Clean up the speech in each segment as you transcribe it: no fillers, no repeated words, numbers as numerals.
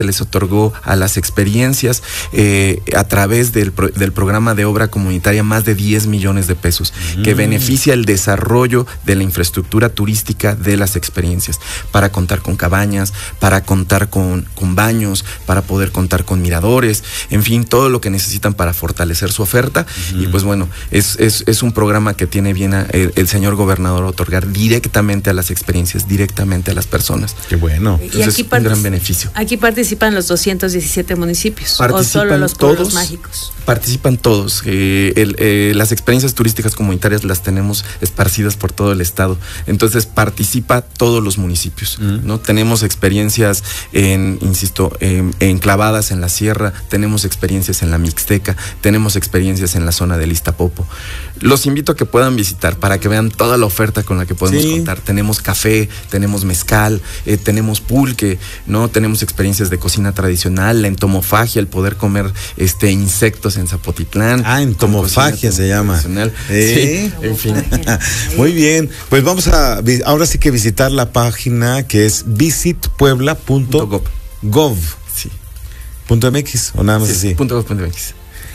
les otorgó a las experiencias a través del programa de obra comunitaria más de 10 millones de pesos, que beneficia el desarrollo de la infraestructura turística de las experiencias, para contar con cabañas, para contar con baños, para poder contar con miradores, en fin, todo lo que necesitan para fortalecer su oferta. Y pues bueno, es un programa que tiene bien el señor gobernador otorgar directamente a las experiencias, directamente a las personas. Qué bueno. Entonces, es un gran beneficio. Aquí participan los 217 municipios, o solo los pueblos mágicos. Participan todos. Las experiencias turísticas comunitarias las tenemos esparcidas por todo el estado. Entonces participa todos los municipios, ¿no? Tenemos experiencias enclavadas en la sierra, tenemos experiencias en la Mixteca, tenemos experiencias en la zona del Iztapopo. Los invito a que puedan visitar para que vean toda la oferta con la que podemos contar. Tenemos café, tenemos mezcal, tenemos pulque, ¿no? Tenemos experiencias de cocina tradicional, la entomofagia, el poder comer insectos en Zapotitlán. Entomofagia se llama. Sí, en fin. Muy bien, pues vamos ahora sí que visitar la página que es visitpuebla.gov. Sí. .mx o nada más así. .gov.mx.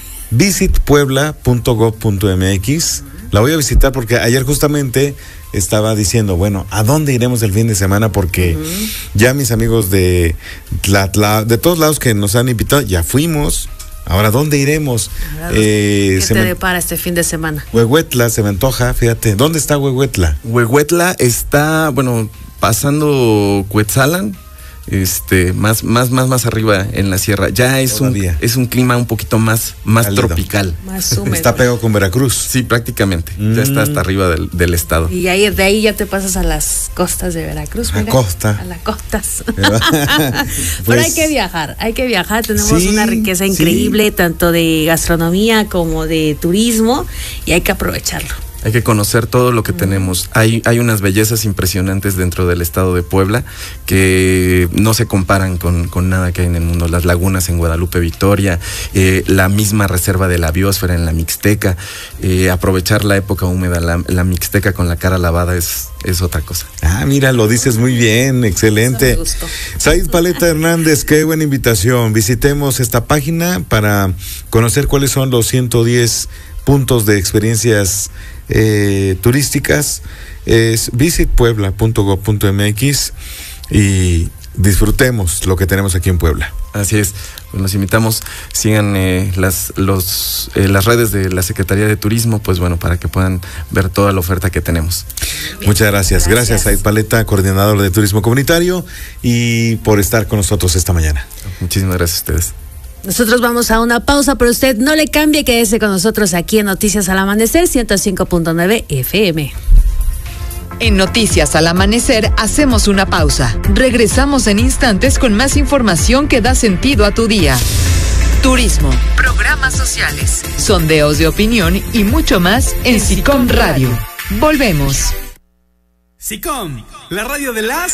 visitpuebla.gov.mx. La voy a visitar porque ayer justamente estaba diciendo, bueno, ¿a dónde iremos el fin de semana? Porque ya mis amigos de todos lados que nos han invitado, ya fuimos. Ahora, ¿dónde iremos? ¿Qué te depara este fin de semana? Huehuetla, se me antoja, fíjate. ¿Dónde está Huehuetla? Huehuetla está, pasando Cuetzalan, más arriba en la sierra. Ya es un clima un poquito más tropical. Más húmedo. Está pegado con Veracruz. Sí, prácticamente. Ya está hasta arriba del estado. Y ahí, de ahí ya te pasas a las costas de Veracruz. A las costas. Pero hay que viajar. Tenemos una riqueza increíble, tanto de gastronomía como de turismo, y hay que aprovecharlo. Hay que conocer todo lo que tenemos. Hay unas bellezas impresionantes dentro del estado de Puebla que no se comparan con nada que hay en el mundo. Las lagunas en Guadalupe Victoria, la misma reserva de la biosfera en la Mixteca, aprovechar la época húmeda, la Mixteca con la cara lavada es otra cosa. Mira, lo dices muy bien, excelente. Eso me gustó. Said Paleta Hernández, qué buena invitación. Visitemos esta página para conocer cuáles son los 110 puntos de experiencias turísticas. Es visitpuebla.gov.mx y disfrutemos lo que tenemos aquí en Puebla. Así es, pues los invitamos, sigan las redes de la Secretaría de Turismo, pues bueno, para que puedan ver toda la oferta que tenemos. Muchas gracias. Gracias, Said Paleta, coordinador de Turismo Comunitario, y por estar con nosotros esta mañana. Muchísimas gracias a ustedes. Nosotros vamos a una pausa, pero usted no le cambie, quédese con nosotros aquí en Noticias al Amanecer 105.9 FM. En Noticias al Amanecer hacemos una pausa. Regresamos en instantes con más información que da sentido a tu día. Turismo, programas sociales, sondeos de opinión y mucho más en SICOM Radio. Volvemos. SICOM, la radio de las